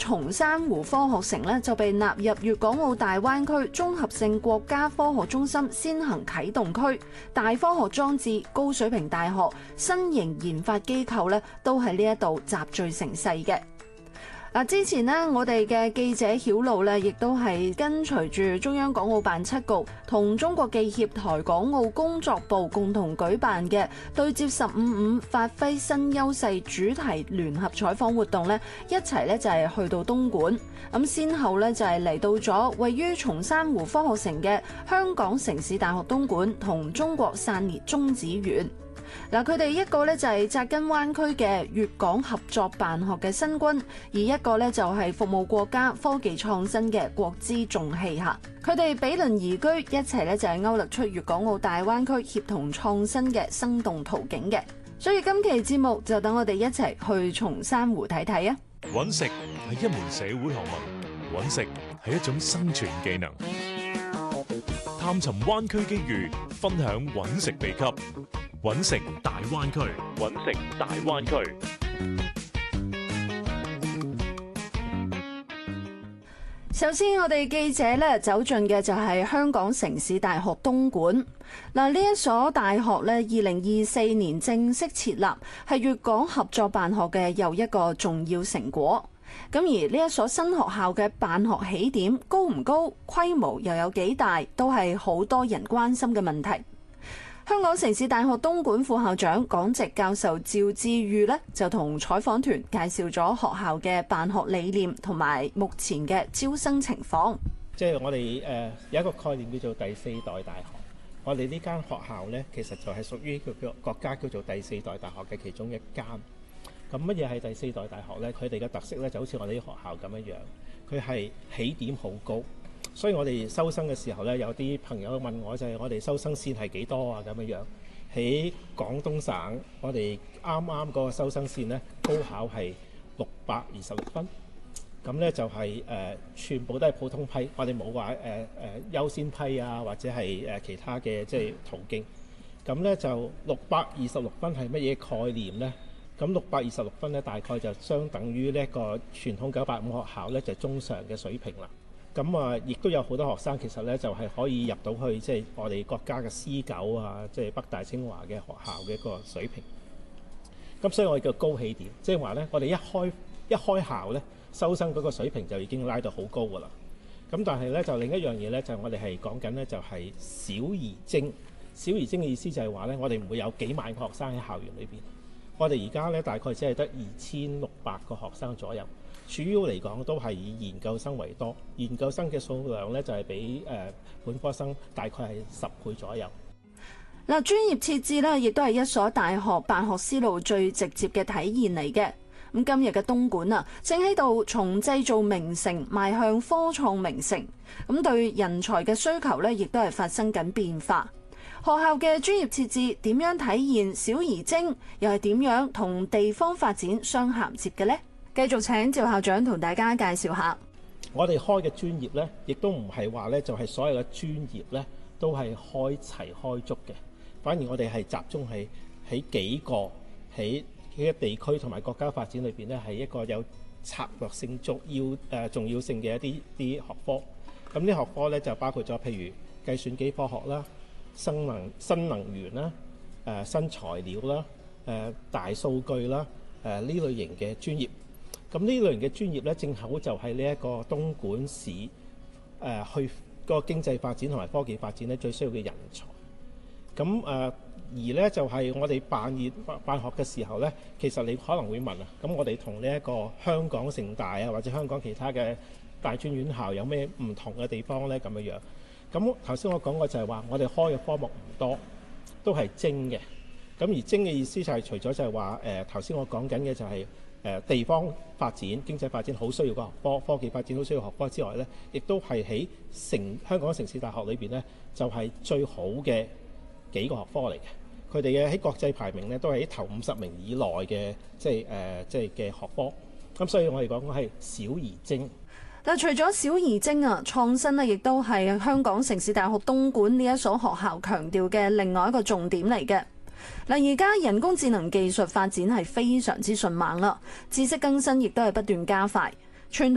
松山湖科學城咧就被納入粵港澳大灣區綜合性國家科學中心先行啟動區，大科學裝置、高水平大學、新型研發機構咧都喺呢一度集聚成世嘅。嗱，之前呢，我哋嘅記者曉露咧，亦都係跟隨住中央港澳辦7局同中國記協台港澳工作部共同舉辦嘅對接15.5發揮新優勢主題聯合採訪活動咧，一齊咧就係去到東莞，咁先後咧就係嚟到咗位於松山湖科學城嘅香港城市大學東莞同中國散裂中子園。嗱，佢哋一個咧就係扎根灣區嘅粵港合作辦學嘅新軍，而一個咧就係服務國家科技創新嘅國資重器嚇。佢哋比鄰而居，一齊咧就係勾勒出粵港澳大灣區協同創新嘅生動圖景嘅。所以今期節目就等我哋一齊去松山湖睇睇啊！ 揾食係一門社會學問，揾食係一種生存技能。探尋灣區機遇，分享揾食秘笈。揾食大灣區，揾食大灣區。 首先，我哋記者咧走進嘅就係香港城市大學東莞。嗱，呢一所大學咧，2024年正式設立，係粵港合作辦學嘅又一個重要成果。咁而呢一所新學校嘅辦學起點高唔高，規模又有幾大，都係好多人關心嘅問題。香港城市大學東莞副校長講席教授趙志裕咧，就同採訪團介紹咗學校嘅辦學理念同埋目前嘅招生情況。 即係我哋有一個概念叫做第四代大學。我哋呢間學校咧，其實就係屬於國家叫做第四代大學嘅其中一間。咁乜嘢係第四代大學咧？佢哋嘅特色咧就好似我哋啲學校咁樣樣，佢係起點好高。所以我哋收生嘅時候咧，有啲朋友問我就係我哋收生線係幾多啊？咁樣樣喺廣東省，我哋啱啱嗰個收生線咧，高考係626分，咁咧就係全部都係普通批，我哋冇話優先批啊，或者係其他嘅即係途徑。咁咧就626分係乜嘢概念咧？咁626分咧，大概就相等於呢一個傳統985學校咧就中上嘅水平啦。咁啊，亦都有好多學生其實咧就係可以入到去即係我哋國家嘅C9啊，即係北大清華嘅學校嘅一個水平。咁所以我哋叫高起點，即係話咧，我哋一開校咧，收生嗰個水平就已經拉到好高㗎啦。咁但係咧就另一樣嘢咧，就係我哋係講緊咧就係小而精。小而精嘅意思就係話咧，我哋唔會有幾萬個學生喺校園裏邊。我哋而家咧大概只係得2600個學生左右。主要嚟講都係以研究生為多，研究生嘅數量咧就係比本科生大概係10倍左右。 嗱，專業設置咧，亦都係一所大學辦學思路最直接嘅體現嚟嘅。咁今日嘅東莞啊，正喺度從製造名城邁向科創名城。咁對人才嘅需求咧，亦都係發生緊變化。學校嘅專業設置點樣體現小而精，又係點樣同地方發展相銜接嘅呢？繼續請趙校長同大家介紹下。 我哋開嘅專業咧，亦都唔係話咧就係所有嘅專業咧都係開齊開足嘅，反而我哋係集中係喺幾個喺嘅地區同埋國家發展裏邊咧，係一個有策略性重要性嘅一啲學科。咁呢學科咧就包括咗譬如計算機科學啦、新能源啦、新材料啦、大數據啦、呢類型嘅專業。咁呢類型嘅專業咧，正好就係呢一個東莞市去個經濟發展同埋科技發展咧最需要嘅人才。咁而咧就係我哋辦學嘅時候咧，其實你可能會問啊，咁我哋同呢一個香港城大啊或者香港其他嘅大專院校有咩唔同嘅地方咧？咁樣樣。咁頭先我講過就係話，我哋開嘅科目唔多，都係精嘅。咁而精嘅意思就係除咗就係話頭先我講緊嘅就係地方發展、經濟發展好需要個學科，科技發展好需要學科之外咧，亦都係喺香港城市大學裏邊咧，就係最好嘅幾個學科嚟嘅。佢哋嘅喺國際排名咧都係喺頭50名以內嘅，即係嘅學科。咁所以我哋講係小而精。 嗱，除咗小而精啊，創新咧亦都係香港城市大學東莞呢一所學校強調嘅另外一個重點嚟嘅。嗱，而家人工智能技術發展係非常之迅猛啦，知識更新亦都係不斷加快。傳